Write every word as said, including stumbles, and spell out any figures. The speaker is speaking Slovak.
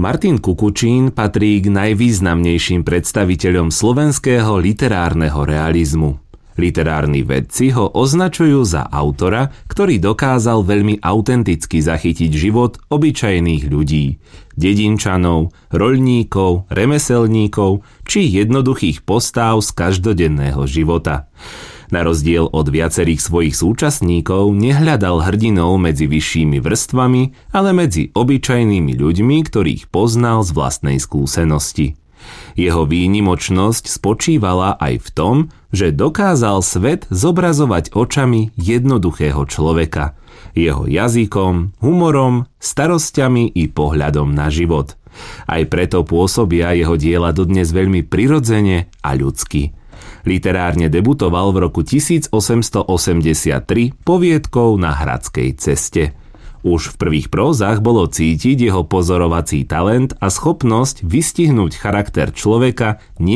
Martin Kukučín patrí k najvýznamnejším predstaviteľom slovenského literárneho realizmu. Literárni vedci ho označujú za autora, ktorý dokázal veľmi autenticky zachytiť život obyčajných ľudí, dedinčanov, roľníkov, remeselníkov či jednoduchých postáv z každodenného života. Na rozdiel od viacerých svojich súčasníkov nehľadal hrdinov medzi vyššími vrstvami, ale medzi obyčajnými ľuďmi, ktorých poznal z vlastnej skúsenosti. Jeho výnimočnosť spočívala aj v tom, že dokázal svet zobrazovať očami jednoduchého človeka, jeho jazykom, humorom, starosťami i pohľadom na život. Aj preto pôsobia jeho diela dodnes veľmi prirodzene a ľudsky. Literárne debutoval v roku tisícosemstoosemdesiattri poviedkou Na Hradskej ceste. Už v prvých prózach bolo cítiť jeho pozorovací talent a schopnosť vystihnúť charakter človeka nie